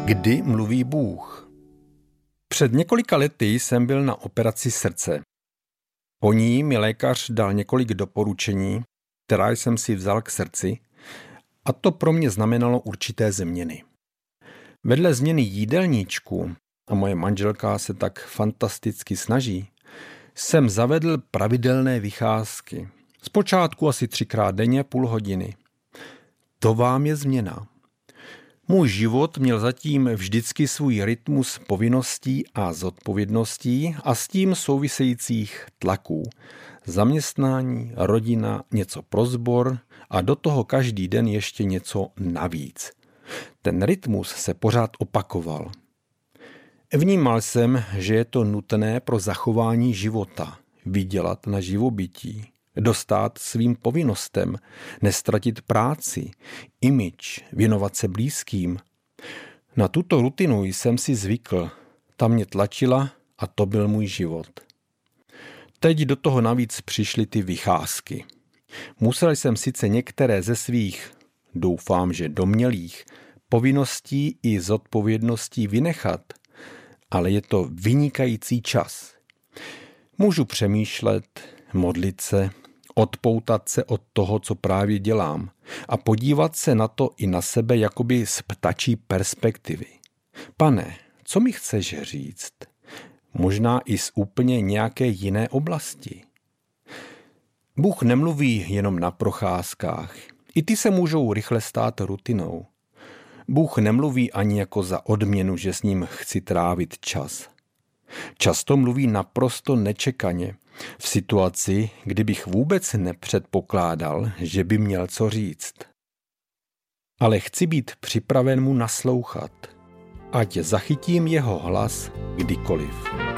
Kdy mluví Bůh? Před několika lety jsem byl na operaci srdce. Po ní mi lékař dal několik doporučení, která jsem si vzal k srdci, a to pro mě znamenalo určité změny. Vedle změny jídelníčku, a moje manželka se tak fantasticky snaží, jsem zavedl pravidelné vycházky. Zpočátku asi 3krát denně půl hodiny. To vám je změna. Můj život měl zatím vždycky svůj rytmus povinností a zodpovědností a s tím souvisejících tlaků. Zaměstnání, rodina, něco pro sbor a do toho každý den ještě něco navíc. Ten rytmus se pořád opakoval. Vnímal jsem, že je to nutné pro zachování života, vydělat na živobytí, dostát svým povinnostem, nestratit práci, image, věnovat se blízkým. Na tuto rutinu jsem si zvykl, ta mě tlačila a to byl můj život. Teď do toho navíc přišly ty vycházky. Musel jsem sice některé ze svých, doufám, že domnělých, povinností i zodpovědností vynechat, ale je to vynikající čas. Můžu přemýšlet, modlit se, odpoutat se od toho, co právě dělám a podívat se na to i na sebe jakoby z ptačí perspektivy. Pane, co mi chceš říct? Možná i z úplně nějaké jiné oblasti. Bůh nemluví jenom na procházkách. I ty se můžou rychle stát rutinou. Bůh nemluví ani jako za odměnu, že s ním chci trávit čas. Často mluví naprosto nečekaně, v situaci, kdy bych vůbec nepředpokládal, že by měl co říct. Ale chci být připraven mu naslouchat, ať zachytím jeho hlas kdykoliv.